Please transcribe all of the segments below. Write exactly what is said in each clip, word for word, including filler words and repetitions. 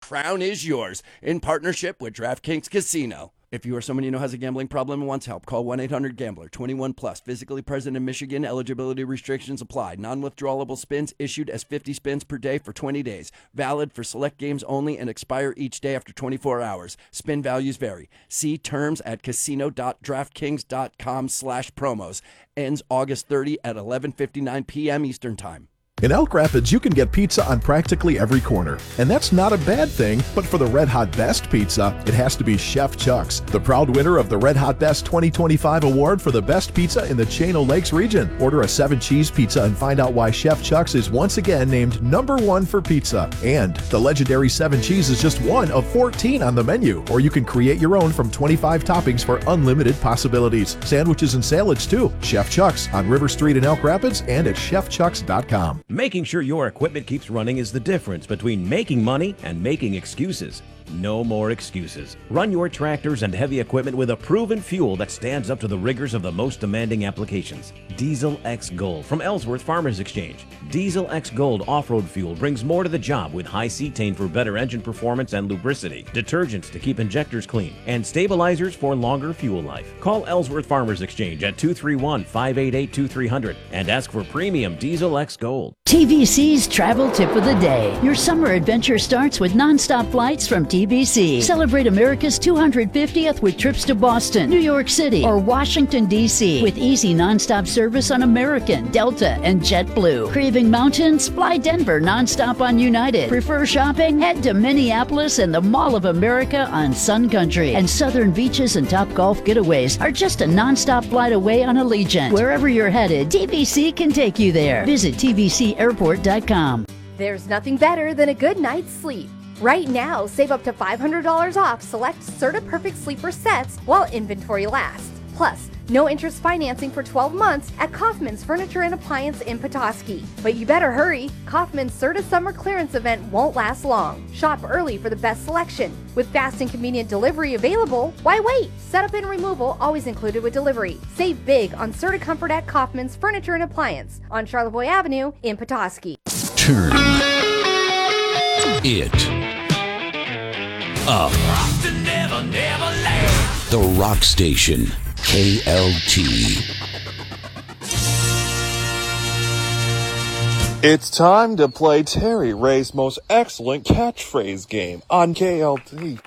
crown is yours in partnership with DraftKings Casino. If you or someone you know has a gambling problem and wants help, call one eight hundred gambler, twenty-one plus, physically present in Michigan. Eligibility restrictions apply. Non-withdrawable spins issued as fifty spins per day for twenty days. Valid for select games only and expire each day after twenty-four hours. Spin values vary. See terms at casino.draftkings.com slash promos. Ends August thirtieth at eleven fifty-nine p.m. Eastern Time. In Elk Rapids, you can get pizza on practically every corner. And that's not a bad thing, but for the Red Hot Best Pizza, it has to be Chef Chuck's, the proud winner of the Red Hot Best twenty twenty-five award for the best pizza in the Chino Lakes region. Order a seven-cheese pizza and find out why Chef Chuck's is once again named number one for pizza. And the legendary seven cheese is just one of fourteen on the menu, or you can create your own from twenty-five toppings for unlimited possibilities. Sandwiches and salads too. Chef Chuck's on River Street in Elk Rapids and at chef chucks dot com. Making sure your equipment keeps running is the difference between making money and making excuses. No more excuses. Run your tractors and heavy equipment with a proven fuel that stands up to the rigors of the most demanding applications. Diesel X Gold from Ellsworth Farmers Exchange. Diesel X Gold off-road fuel brings more to the job with high cetane for better engine performance and lubricity, detergents to keep injectors clean, and stabilizers for longer fuel life. Call Ellsworth Farmers Exchange at two three one, five eight eight, two three zero zero and ask for premium Diesel X Gold. T V C's Travel Tip of the Day. Your summer adventure starts with nonstop flights from T V C. Celebrate America's two hundred fiftieth with trips to Boston, New York City, or Washington, D C with easy nonstop service on American, Delta, and JetBlue. Craving mountains? Fly Denver nonstop on United. Prefer shopping? Head to Minneapolis and the Mall of America on Sun Country. And southern beaches and top golf getaways are just a nonstop flight away on Allegiant. Wherever you're headed, T V C can take you there. Visit T V C airport dot com. There's nothing better than a good night's sleep. Right now, save up to five hundred dollars off select Serta Perfect Sleeper sets while inventory lasts. Plus, no interest financing for twelve months at Kaufman's Furniture and Appliance in Petoskey. But you better hurry. Kaufman's Serta Summer Clearance event won't last long. Shop early for the best selection. With fast and convenient delivery available, why wait? Setup and removal always included with delivery. Save big on Serta Comfort at Kaufman's Furniture and Appliance on Charlevoix Avenue in Petoskey. Turn it up. The Rock Station, K L T. It's time to play Terry Ray's most excellent catchphrase game on K L T.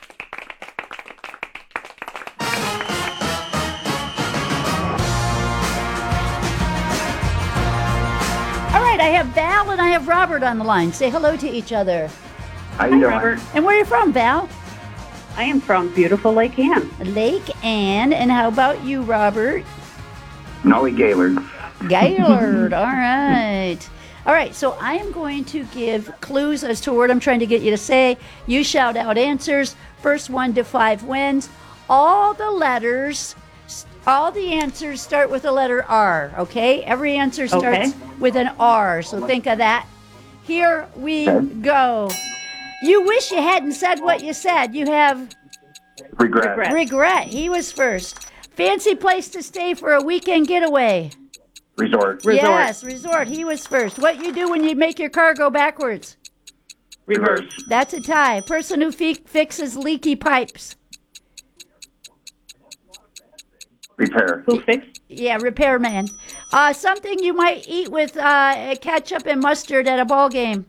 All right, I have Val and I have Robert on the line. Say hello to each other. How you Hi, doing? Robert. And where are you from, Val? I am from beautiful Lake Ann. Lake Ann. And how about you, Robert? Noe Gaylord. Gaylord. All right. All right, so I am going to give clues as to what I'm trying to get you to say. You shout out answers. First one to five wins. All the letters, all the answers start with the letter R, okay? Every answer starts Okay. with an R, so think of that. Here we Okay. go. You wish you hadn't said what you said. You have Regret. regret. regret. He was first. Fancy place to stay for a weekend getaway. Resort. Yes, resort. He was first. What you do when you make your car go backwards? Reverse. That's a tie. Person who fi- fixes leaky pipes. Repair. Who fixed? Yeah, repairman. Uh, something you might eat with uh, ketchup and mustard at a ball game.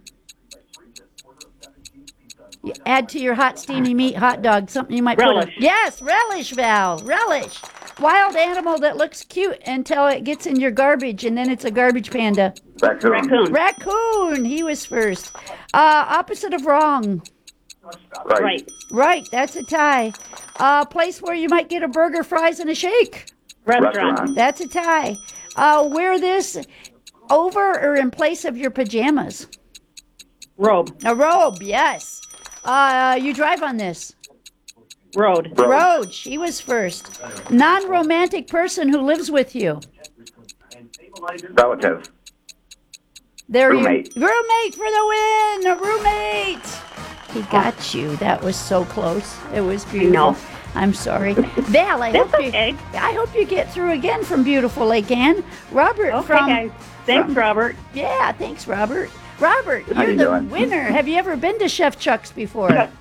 You add to your hot steamy meat hot dog. Something you might Relish. put. In. Yes, relish, Val. Relish. Wild animal that looks cute until it gets in your garbage, and then it's a garbage panda. Raccoon. Raccoon. Raccoon. He was first. Uh, opposite of wrong. Right. Right. Right. That's a tie. Uh, place where you might get a burger, fries, and a shake. Restaurant. That's a tie. Uh, wear this over or in place of your pajamas. Robe. A robe. Yes. Uh, you drive on this. Road. Road. Road. She was first. Non-romantic person who lives with you. Relative. There Roommate. you roommate for the win. A roommate. He got you. That was so close. It was beautiful. know. I'm sorry, Val. I That's hope you. okay. I hope you get through again from beautiful Lake Ann. Robert Okay, from. guys. Thanks, Robert. Yeah, thanks, Robert. Robert, How you're you the doing? winner. Have you ever been to Chef Chuck's before?